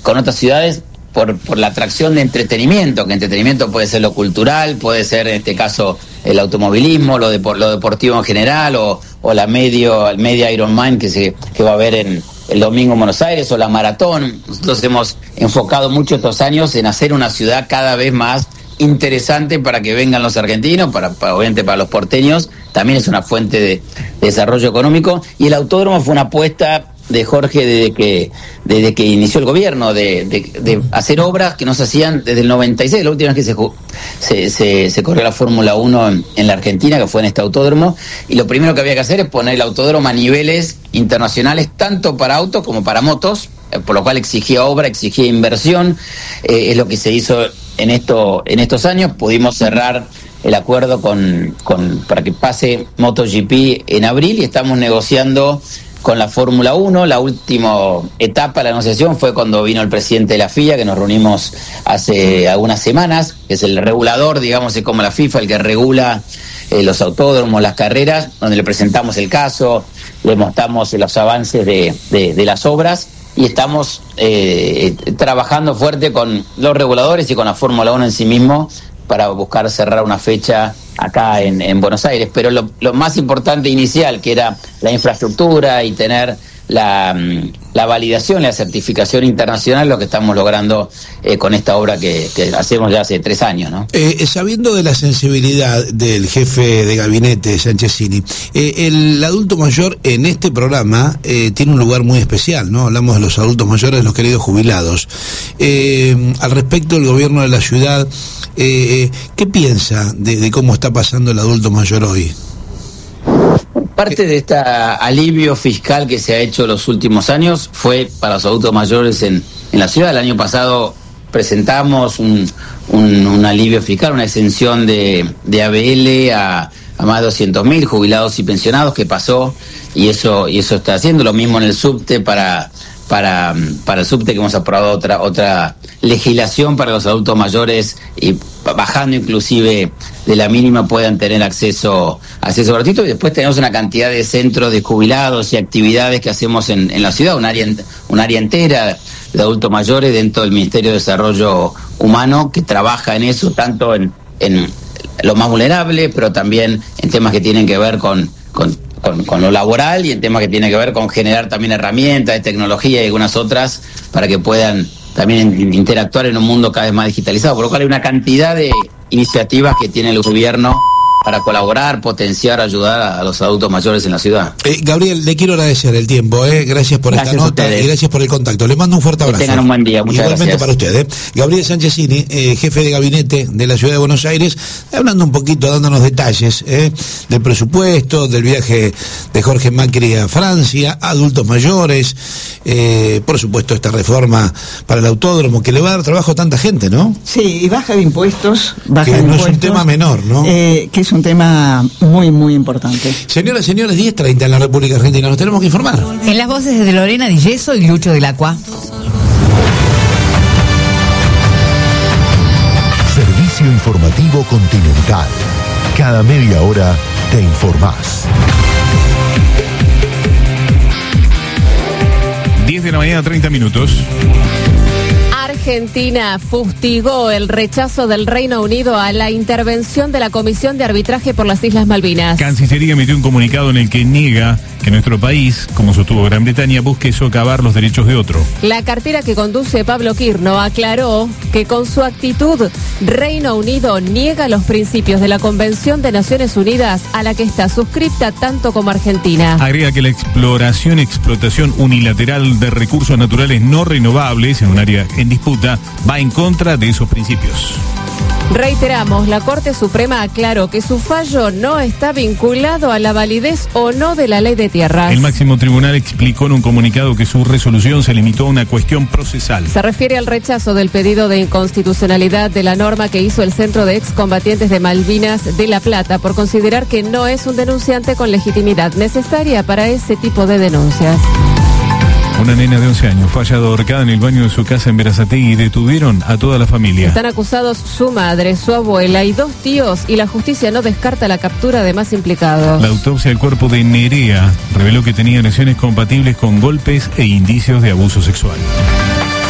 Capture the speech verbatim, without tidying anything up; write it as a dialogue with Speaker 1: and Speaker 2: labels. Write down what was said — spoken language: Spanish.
Speaker 1: con otras ciudades por, por la atracción de entretenimiento, que entretenimiento puede ser lo cultural, puede ser en este caso el automovilismo, lo, de, lo deportivo en general, o, o la medio, el media Ironman que, se, que va a haber en el domingo en Buenos Aires, o la maratón. Nosotros hemos enfocado mucho estos años en hacer una ciudad cada vez más interesante para que vengan los argentinos, para, para obviamente para los porteños, también es una fuente de, de desarrollo económico, y el autódromo fue una apuesta de Jorge desde que desde que inició el gobierno, de, de, de hacer obras que no se hacían desde el noventa y seis, la última vez que se se, se, se corrió la Fórmula uno en, en la Argentina, que fue en este autódromo, y lo primero que había que hacer es poner el autódromo a niveles internacionales, tanto para autos como para motos, por lo cual exigía obra, exigía inversión, eh, es lo que se hizo en esto en estos años. Pudimos cerrar el acuerdo con, con para que pase MotoGP en abril, y estamos negociando con la Fórmula uno. La última etapa de la negociación fue cuando vino el presidente de la F I A, que nos reunimos hace algunas semanas, que es el regulador, digamos, es como la FIFA, el que regula eh, los autódromos, las carreras, donde le presentamos el caso, le mostramos los avances de, de, de las obras, y estamos eh, trabajando fuerte con los reguladores y con la Fórmula uno en sí mismo para buscar cerrar una fecha acá en, en Buenos Aires. Pero lo, lo más importante inicial, que era la infraestructura y tener la, la validación, la certificación internacional, lo que estamos logrando eh, con esta obra que, que hacemos ya hace tres años, ¿no?
Speaker 2: Eh, sabiendo de la sensibilidad del jefe de gabinete, Sanchezini, eh, el adulto mayor en este programa eh, tiene un lugar muy especial, ¿no? Hablamos de los adultos mayores, los queridos jubilados. Eh, al respecto, el gobierno de la ciudad, eh, ¿qué piensa de, de cómo está pasando el adulto mayor hoy?
Speaker 1: Parte de este alivio fiscal que se ha hecho en los últimos años fue para los adultos mayores en, en la ciudad. El año pasado presentamos un, un, un alivio fiscal, una exención de, de A B L a, a más de doscientos mil jubilados y pensionados, que pasó, y eso y eso está haciendo. Lo mismo en el subte para para para el subte, que hemos aprobado otra otra legislación para los adultos mayores, y bajando inclusive de la mínima puedan tener acceso acceso gratuito. Y después tenemos una cantidad de centros de jubilados y actividades que hacemos en, en la ciudad, un área un área entera de adultos mayores dentro del Ministerio de Desarrollo Humano, que trabaja en eso, tanto en, en lo más vulnerable, pero también en temas que tienen que ver con, con Con, con lo laboral, y en temas que tienen que ver con generar también herramientas de tecnología y algunas otras para que puedan también interactuar en un mundo cada vez más digitalizado, por lo cual hay una cantidad de iniciativas que tiene el gobierno para colaborar, potenciar, ayudar a, a los adultos mayores en la ciudad.
Speaker 2: Eh, Gabriel, le quiero agradecer el tiempo, eh. gracias por gracias esta nota y gracias por el contacto. Le mando un fuerte abrazo.
Speaker 1: Que tengan un buen día, muchas
Speaker 2: Igualmente
Speaker 1: gracias.
Speaker 2: para usted. Eh. Gabriel Sanchezini, eh, jefe de gabinete de la Ciudad de Buenos Aires, hablando un poquito, dándonos detalles eh, del presupuesto, del viaje de Jorge Macri a Francia, adultos mayores, eh, por supuesto esta reforma para el autódromo, que le va a dar trabajo a tanta gente, ¿no?
Speaker 3: Sí, y baja de impuestos, baja
Speaker 2: que
Speaker 3: de
Speaker 2: no
Speaker 3: impuestos,
Speaker 2: es un tema menor, ¿no?
Speaker 3: Eh, que es un tema muy, muy importante.
Speaker 2: Señoras y señores, diez treinta en la República Argentina, nos tenemos que informar.
Speaker 4: En las voces de Lorena Di Yeso y Lucho del Acua.
Speaker 5: Servicio informativo Continental. Cada media hora te informás.
Speaker 6: diez de la mañana, treinta minutos.
Speaker 7: Argentina fustigó el rechazo del Reino Unido a la intervención de la Comisión de Arbitraje por las Islas Malvinas.
Speaker 6: Cancillería emitió un comunicado en el que niega que nuestro país, como sostuvo Gran Bretaña, busque socavar los derechos de otro.
Speaker 7: La cartera que conduce Pablo Quirno aclaró que con su actitud Reino Unido niega los principios de la Convención de Naciones Unidas a la que está suscripta tanto como Argentina.
Speaker 6: Agrega que la exploración y explotación unilateral de recursos naturales no renovables en un área en disputa va en contra de esos principios.
Speaker 7: Reiteramos, la Corte Suprema aclaró que su fallo no está vinculado a la validez o no de la ley de tierras.
Speaker 6: El máximo tribunal explicó en un comunicado que su resolución se limitó a una cuestión procesal.
Speaker 7: Se refiere al rechazo del pedido de inconstitucionalidad de la norma que hizo el Centro de Excombatientes de Malvinas de La Plata por considerar que no es un denunciante con legitimidad necesaria para ese tipo de denuncias.
Speaker 6: Una nena de once años fue hallada ahorcada en el baño de su casa en Berazategui y detuvieron a toda la familia.
Speaker 7: Están acusados su madre, su abuela y dos tíos, y la justicia no descarta la captura de más implicados.
Speaker 6: La autopsia del cuerpo de Nerea reveló que tenía lesiones compatibles con golpes e indicios de abuso sexual.